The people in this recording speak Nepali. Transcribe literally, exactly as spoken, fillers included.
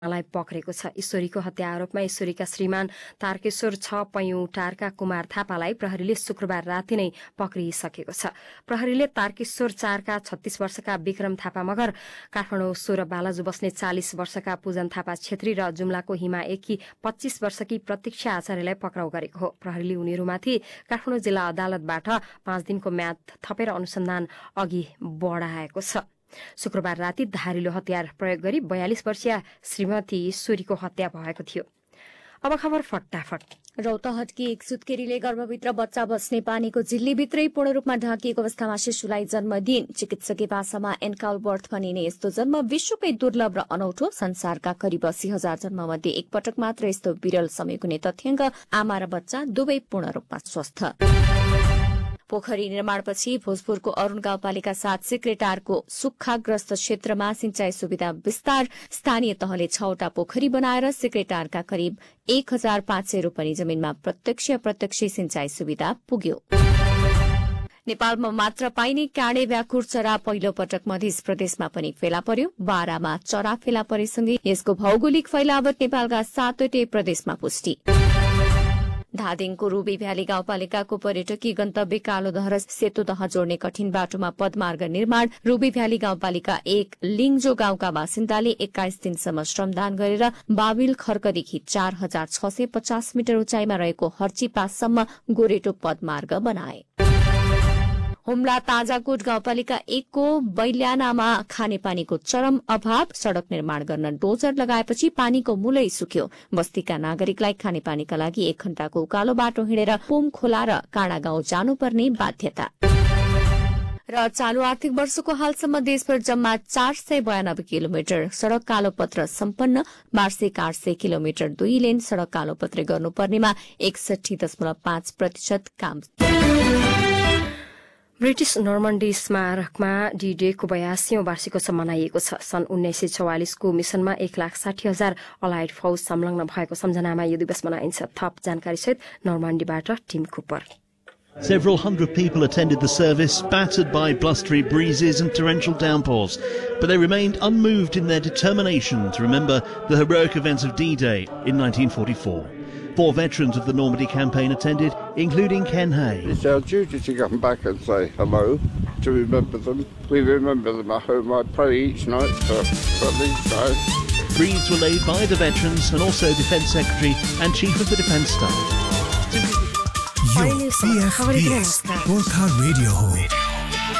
लाई पक्रेको छ। ईश्वरीको हत्या आरोपमा ईश्वरीका श्रीमान तारकेश्वर छ पैयुटारका कुमार थापालाई प्रहरीले शुक्रबार राति नै पक्रिसकेको छ। प्रहरीले तारकेश्वर चारका छत्तीस वर्षका विक्रम थापा मगर, काठमाडौँ सोह्र बालाजु बस्ने चालिस वर्षका पूजन थापा छेत्री र जुम्लाको हिमा एकी पच्चीस वर्षकी प्रतीक्षा आचार्यलाई पक्राउ गरेको हो। प्रहरीले उनीहरूमाथि काठमाडौँ जिल्ला अदालतबाट पाँच दिनको म्याद थपेर अनुसन्धान अघि बढाएको छ। शुक्रबार राति धारिलो हतियार प्रयोग गरी बयालिस वर्षीय श्रीमती ईश्वरीको हत्या भएको थियो। अब खबर फटाफट। रौतहटकी एक सुत्केरीले गर्भभित्र बच्चा बस्ने पानीको झिल्लीभित्रै पूर्ण रूपमा ढाकिएको अवस्थामा शिशुलाई जन्म दिइन्। चिकित्सकीय भाषामा एन्काउल बर्थ भनिने यस्तो जन्म विश्वकै दुर्लभ र अनौठो। संसारका करिब अस्सी हजार जन्ममध्ये एकपटक मात्र यस्तो विरल समयको हुने तथ्याङ्क। आमा र बच्चा दुवै पूर्ण रूपमा स्वस्थ। पोखरी निर्माणपछि भोजपुरको अरूण गाउँपालिका सात सिक्रेटारको सुक्खाग्रस्त क्षेत्रमा सिंचाई सुविधा विस्तार। स्थानीय तहले छवटा पोखरी बनाएर सिक्रेटारका करिब एक हजार पाँच सय रोपनी जमीनमा प्रत्यक्ष अप्रत्यक्ष सिंचाई सुविधा पुग्यो। नेपालमा मात्र पाइने काँडे व्याकुर चरा पहिलो पटक मध्य प्रदेशमा पनि फेला पर्यो। बारामा चरा फेला परेसँगै यसको भौगोलिक फैलावट नेपालका सातवटै प्रदेशमा पुष्टि। धादिङको रूबी भ्याली गाउँपालिकाको पर्यटकीय गन्तव्य कालोदहर सेतुदह जोड्ने कठिन बाटोमा पदमार्ग निर्माण। रूबी भ्याली गाउँपालिका एक लिङजो गाउँका बासिन्दाले एक्काइस दिनसम्म श्रमदान गरेर बाबिल खर्कदेखि चार हजार छ सय पचास मिटर उचाइमा रहेको हर्ची पाससम्म गोरेटो पदमार्ग बनाए। हुम्ला ताजाकोट गाउँपालिका एकको बैल्यानामा खानेपानीको चरम अभाव। सड़क निर्माण गर्न डोजर लगाएपछि पानीको मूलै सुक्यो। बस्तीका नागरिकलाई खानेपानीका लागि एक घण्टाको उकालो बाटो हिँडेर पोम खोला र काँडा गाउँ जानुपर्ने बाध्यता। र चालू आर्थिक वर्षको हालसम्म देशभर जम्मा चार सय बयानब्बे किलोमिटर सड़क कालोपत्र सम्पन्न। वार्षिक आठ सय किलोमिटर दुई लेन सड़क कालोपत्र गर्नुपर्नेमा एकसठी दशमलव पाँच प्रतिशत काम। ब्रिटिश नर्मन्डी स्मारकमा डी डेको बयासीौं वार्षिकोत्सव मनाइएको छ। सन् उन्नाइस सय चौवालिसको मिशनमा एक लाख साठी हजार अलाइड फौज संलग्न भएको सम्झनामा यो दिवस मनाइन्छ। थप जानकारीसहित नर्मन्डीबाट team Cooper. Several hundred people attended the service, battered by blustery breezes and torrential downpours, but they remained unmoved in their determination to remember the heroic events of D-Day in nineteen forty-four. Four veterans of the Normandy campaign attended, including Ken Hay. It's our duty to come back and say hello, to remember them. We remember them at home. I pray each night for, for these guys. Wreaths were laid by the veterans and also Defence Secretary and Chief of the Defence Staff. यो पीएफपीएस गोर्खा रेडियो हो।